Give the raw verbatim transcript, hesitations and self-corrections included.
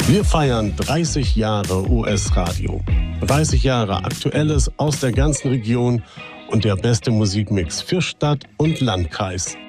Wir feiern dreißig Jahre U S-Radio. dreißig Jahre Aktuelles aus der ganzen Region und der beste Musikmix für Stadt und Landkreis.